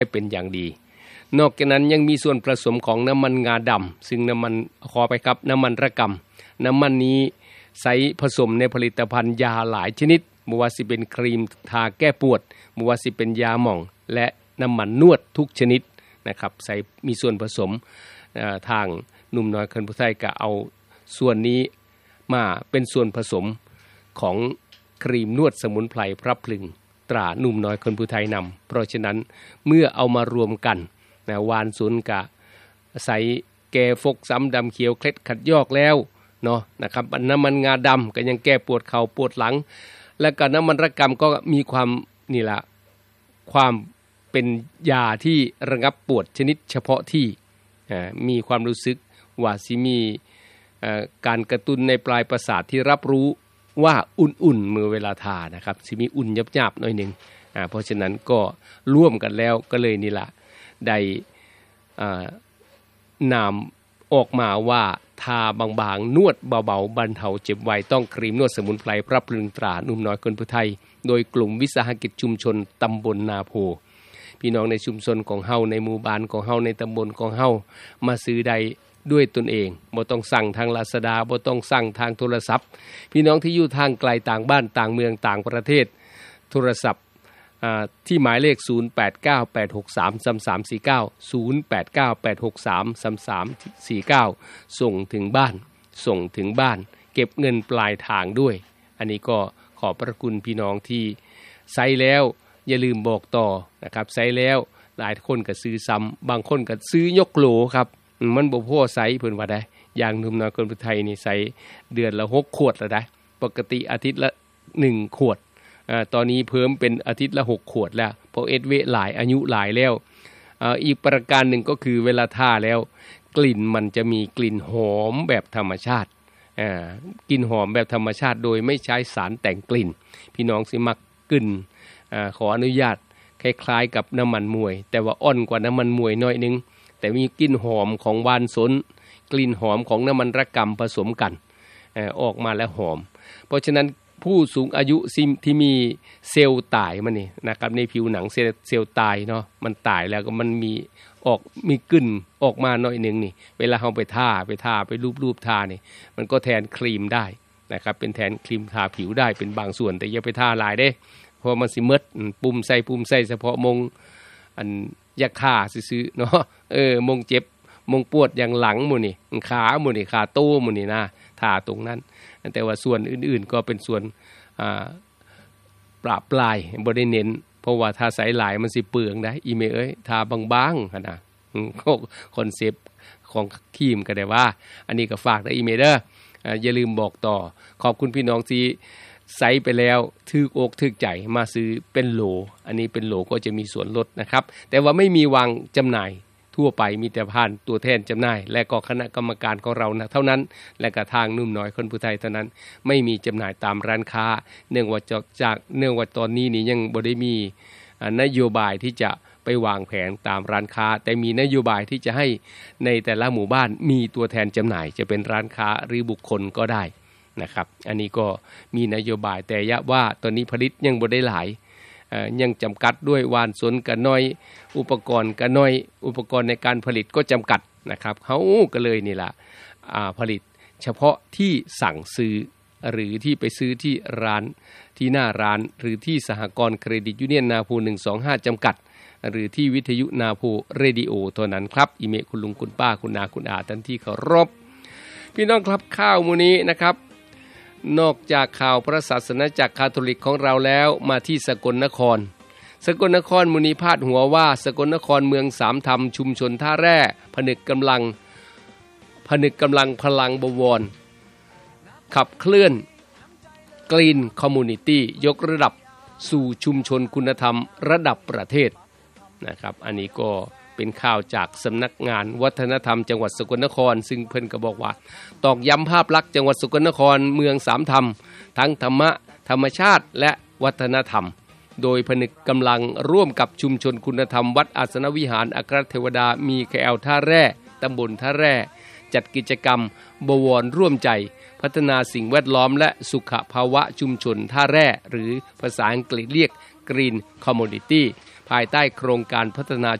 เป็นอย่างดีนอกจากนั้นยังมีส่วนผสมของน้ำมันงาดำซึ่งน้ำมันน้ำมันระกำน้ำมันนี้ใช้ผสมในผลิตภัณฑ์ยาหลายชนิดไม่ว่าสิเป็นครีมทาแก้ปวดไม่ว่าสิเป็นยาหม่องและน้ำมันนวดทุกชนิดนะครับใส่มีส่วนผสมทางหนุ่มน้อยคนผู้ไทยก็เอาส่วนนี้มาเป็นส่วนผสมของครีมนวดสมุนไพรพระพลึงตราหนุ่มน้อยคนผู้ไทยนำเพราะฉะนั้นเมื่อเอามารวมกันวานศูนย์กะใส่แก่ฟกซ้ำดำเขียวเคล็ดขัดยอกแล้วเนาะนะครับน้ำมันงาดำก็ยังแก้ปวดเข่าปวดหลังและก็น้ำมันระกำก็มีความนี่ละความเป็นยาที่ระงับปวดชนิดเฉพาะที่มีความรู้สึกว่าสิมีการกระตุ้นในปลายประสาทที่รับรู้ว่าอุ่นๆเมื่อเวลาทานะครับสิมีอุ่นยับๆหน่อยนึงเพราะฉะนั้นก็ร่วมกันแล้วก็เลยนี่ละได้นามออกมาว่าทาบางๆนวดเบาๆบรรเทาเจ็บไวต้องครีมนวดสมุนไพรพระพลึงตราหนุ่มน้อยคนผู้ไทยโดยกลุ่มวิสาหกิจชุมชนตำบลนาโพพี่น้องในชุมชนของเฮาในหมู่บ้านของเฮาในตำบลของเฮามาซื้อใดด้วยตนเองบ่ต้องสั่งทางลาซาด้าบ่ต้องสั่งทางโทรศัพท์พี่น้องที่อยู่ทางไกลต่างบ้านต่างเมืองต่างประเทศโทรศัพท์ที่หมายเลข0898633349 0898633349ส่งถึงบ้านเก็บเงินปลายทางด้วยอันนี้ก็ขอบพระคุณพี่น้องที่ใช้แล้วอย่าลืมบอกต่อนะครับใช้แล้วหลายคนก็ซื้อซ้ำบางคนก็ซื้อยกโหลครับมันบ่พอใช้เพิ่นว่าได้อย่างหนุ่มน้อยคนไทยนี่ใช้เดือนละ6ขวดแล้วได้ปกติอาทิตย์ละ1ขวดตอนนี้เพิ่มเป็นอาทิตย์ละ6ขวดแล้วเพราะหลายอายุหลายแล้วอีกประการหนึ่งก็คือเวลาทาแล้วกลิ่นมันจะมีกลิ่นหอมแบบธรรมชาติกลิ่นหอมแบบธรรมชาติโดยไม่ใช้สารแต่งกลิ่นพี่น้องสิมักกลิ่นขออนุญาตคล้ายๆกับน้ำมันมวยแต่ว่าอ่อนกว่าน้ำมันมวยหน่อยนึงแต่มีกลิ่นหอมของวานสนกลิ่นหอมของน้ำมันระกำผสมกันออกมาแล้วหอมเพราะฉะนั้นผู้สูงอายุที่มีเซลล์ตายมันนี่นะครับในผิวหนังเซลล์ตายเนาะมันตายแล้วก็มันมีกลิ่นออกมาหน่อยนึงนี่เวลาเอาไปทาไปรูปทานี่มันก็แทนครีมได้นะครับเป็นแทนครีมทาผิวได้เป็นบางส่วนแต่อย่าไปทาหลายเด้เพราะมันสิมดปุ่มใส่เฉพาะมงอันยาฆ่าซื่อๆเนาะมงเจ็บมงปวดอย่างหลังหมู่นี่ขาหมู่นี่ขาโต้หมู่นี่นะทาตรงนั้นแต่ว่าส่วนอื่นๆก็เป็นส่วนปราบปลายบ่ได้เน้นเพราะว่าถ้าใส่หลายมันสิเปลืองได้อีเมเอ้ยทาบางๆนะคอนเซปต์ของครีมก็ได้ว่าอันนี้ก็ฝากได้อีเมเด้ออย่าลืมบอกต่อขอบคุณพี่น้องที่ใส่ไปแล้วถึกอกถึกใจมาซื้อเป็นโหลอันนี้เป็นโหลก็จะมีส่วนลดนะครับแต่ว่าไม่มีวางจำหน่ายทั่วไปมีแต่ผ่านตัวแทนจำหน่ายและก็คณะกรรมการของเรานะเท่านั้นและก็ทางนุ่มน้อยคนผู้ไทยเท่านั้นไม่มีจำหน่ายตามร้านค้าเนื่องว่าตอนนี้นี่ยังบ่ได้มีนโยบายที่จะไปวางแผนตามร้านค้าแต่มีนโยบายที่จะให้ในแต่ละหมู่บ้านมีตัวแทนจำหน่ายจะเป็นร้านค้าหรือบุคคลก็ได้นะครับอันนี้ก็มีนโยบายแต่ยะว่าตอนนี้ผลิตยังบ่ได้หลายยังจำกัดด้วยวานสนกันน้อยอุปกรณ์กันน้อยอุปกรณ์ในการผลิตก็จำกัดนะครับเขาก็เลยนี่ล่ะผลิตเฉพาะที่สั่งซื้อหรือที่ไปซื้อที่ร้านที่หน้าร้านหรือที่สหกรณ์เครดิตยูเนียนนาโพ125จำกัดหรือที่วิทยุนาโพเรดิโอเท่านั้นครับอีเมคุณลุงคุณป้าคุณนาคุณอาท่านที่เคารพพี่น้องครับข้าวมื้อนี้นะครับนอกจากข่าวพระศาสนาจักรคาทอลิกของเราแล้วมาที่สกลนครมื้อนี้พาดหัวว่าสกลนครเมืองสามธรรมชุมชนท่าแร่ผนึกกำลังพลังบวรขับเคลื่อนกรีนคอมมูนิตี้ยกระดับสู่ชุมชนคุณธรรมระดับประเทศนะครับอันนี้ก็เป็นข่าวจากสำนักงานวัฒนธรรมจังหวัดสกลนครซึ่งเพิ่นก็บอกว่าตอกย้ำภาพลักษณ์จังหวัดสกลนครเมืองสามธรรมทั้งธรรมะธรรมชาติและวัฒนธรรมโดยผนึกกำลังร่วมกับชุมชนคุณธรรมวัดอาสนวิหารอัครเทวดามีแคลท่าแร่ตำบลท่าแร่จัดกิจกรรมบวรร่วมใจพัฒนาสิ่งแวดล้อมและสุขภาวะชุมชนท่าแร่หรือภาษาอังกฤษเรียก Green Community ผภายใต้โครงการพัฒนา